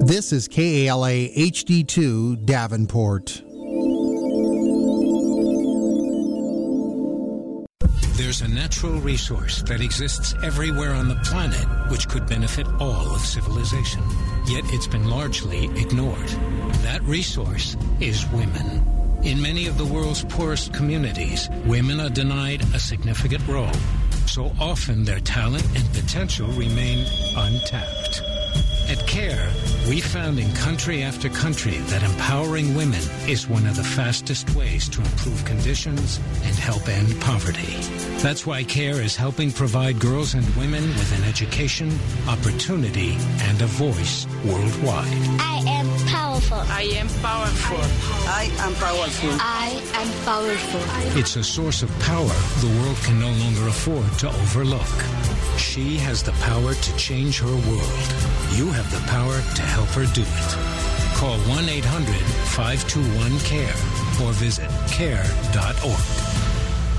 This is KALA HD2 Davenport. There's a natural resource that exists everywhere on the planet which could benefit all of civilization, yet it's been largely ignored. That resource is women. In many of the world's poorest communities, women are denied a significant role. So often their talent and potential remain untapped. At CARE, we found in country after country that empowering women is one of the fastest ways to improve conditions and help end poverty. That's why CARE is helping provide girls and women with an education, opportunity, and a voice worldwide. I am powerful. I am powerful. I am powerful. I am powerful. It's a source of power the world can no longer afford to overlook. She has the power to change her world. You have the power to help her do it. Call 1-800-521-CARE or visit care.org.